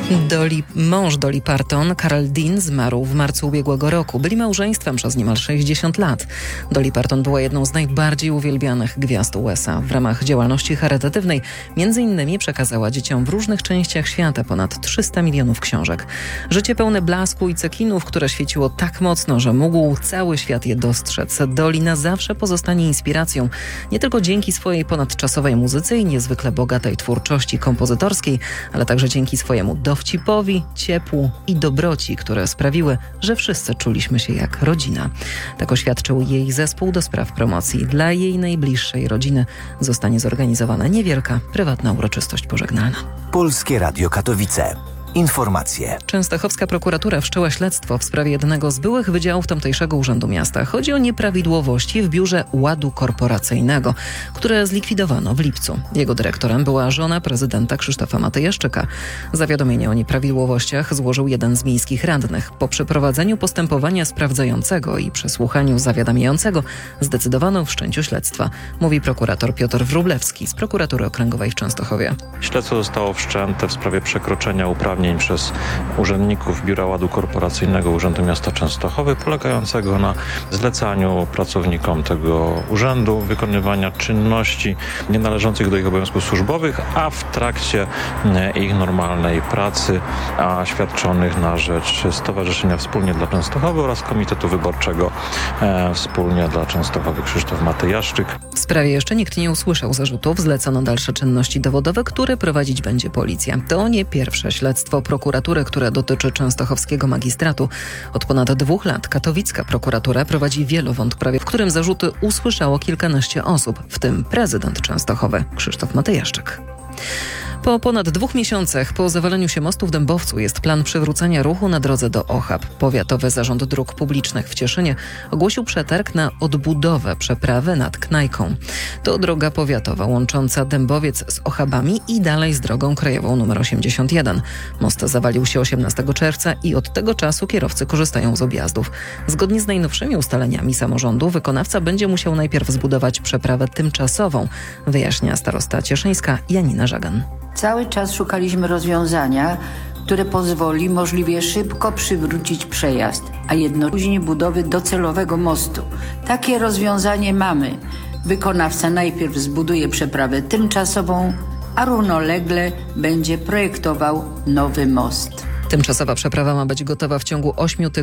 Mąż Dolly Parton, Carl Dean, zmarł w marcu ubiegłego roku. Byli małżeństwem przez niemal 60 lat. Dolly Parton była jedną z najbardziej uwielbianych gwiazd USA. W ramach działalności charytatywnej m.in. przekazała dzieciom w różnych częściach świata ponad 300 milionów książek. Życie pełne blasku i cekinów, które świeciło tak mocno, że mógł cały świat je dostrzec. Dolly na zawsze pozostanie inspiracją, nie tylko dzięki swojej ponadczasowej muzyce i niezwykle bogatej twórczości kompozytorskiej, ale także dzięki swojemu dowcipowi, ciepłu i dobroci, które sprawiły, że wszyscy czuliśmy się jak rodzina. Tak oświadczył jej zespół do spraw promocji. Dla jej najbliższej rodziny zostanie zorganizowana niewielka, prywatna uroczystość pożegnalna. Polskie Radio Katowice. Informacje. Częstochowska prokuratura wszczęła śledztwo w sprawie jednego z byłych wydziałów tamtejszego Urzędu Miasta. Chodzi o nieprawidłowości w biurze ładu korporacyjnego, które zlikwidowano w lipcu. Jego dyrektorem była żona prezydenta Krzysztofa Matyjaszczyka. Zawiadomienie o nieprawidłowościach złożył jeden z miejskich radnych. Po przeprowadzeniu postępowania sprawdzającego i przesłuchaniu zawiadamiającego zdecydowano o wszczęciu śledztwa, mówi prokurator Piotr Wróblewski z Prokuratury Okręgowej w Częstochowie. Śledztwo zostało wszczęte w sprawie przekroczenia uprawnień przez urzędników Biura Ładu Korporacyjnego Urzędu Miasta Częstochowy, polegającego na zlecaniu pracownikom tego urzędu wykonywania czynności nienależących do ich obowiązków służbowych, a w trakcie ich normalnej pracy, a świadczonych na rzecz Stowarzyszenia Wspólnie dla Częstochowy oraz Komitetu Wyborczego Wspólnie dla Częstochowy Krzysztof Matyjaszczyk. W sprawie jeszcze nikt nie usłyszał zarzutów. Zlecono dalsze czynności dowodowe, które prowadzić będzie policja. To nie pierwsze śledztwo prokuratury, które dotyczy częstochowskiego magistratu. Od ponad 2 lat katowicka prokuratura prowadzi wielowątprawie, w którym zarzuty usłyszało kilkanaście osób, w tym prezydent Częstochowy Krzysztof Matyjaszczyk. Po ponad 2 miesiącach po zawaleniu się mostu w Dębowcu jest plan przywrócenia ruchu na drodze do Ochab. Powiatowy Zarząd Dróg Publicznych w Cieszynie ogłosił przetarg na odbudowę przeprawy nad Knajką. To droga powiatowa łącząca Dębowiec z Ochabami i dalej z drogą krajową nr 81. Most zawalił się 18 czerwca i od tego czasu kierowcy korzystają z objazdów. Zgodnie z najnowszymi ustaleniami samorządu wykonawca będzie musiał najpierw zbudować przeprawę tymczasową, wyjaśnia starosta cieszyńska Janina Żagan. Cały czas szukaliśmy rozwiązania, które pozwoli możliwie szybko przywrócić przejazd, a jednocześnie budowy docelowego mostu. Takie rozwiązanie mamy. Wykonawca najpierw zbuduje przeprawę tymczasową, a równolegle będzie projektował nowy most. Tymczasowa przeprawa ma być gotowa w ciągu 8 tygodni.